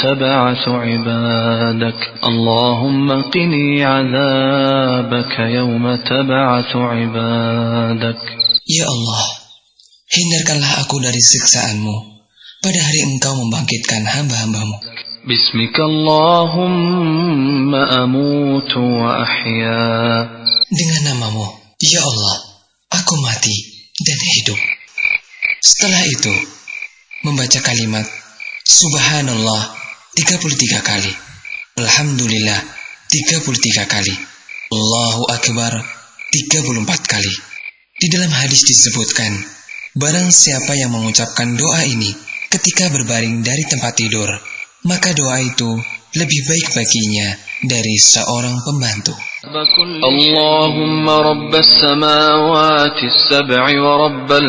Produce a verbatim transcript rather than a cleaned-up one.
تبعث عبادك اللهم قني عذابك يوم تبعث عبادك. Ya Allah, hindarkanlah aku dari siksaanmu pada hari Engkau membangkitkan hamba-hambamu. Bismika Allahumma amutu wa ahya. Dengan namamu, ya Allah, aku mati dan hidup. Setelah itu, membaca kalimat Subhanallah tiga puluh tiga kali, Alhamdulillah tiga puluh tiga kali, Allahu Akbar tiga puluh empat kali. Di dalam hadis disebutkan, barang siapa yang mengucapkan doa ini ketika berbaring dari tempat tidur, maka doa itu lebih baik baginya dari seorang pembantu. Allahumma rabbas samawati as-sab'i wa rabbal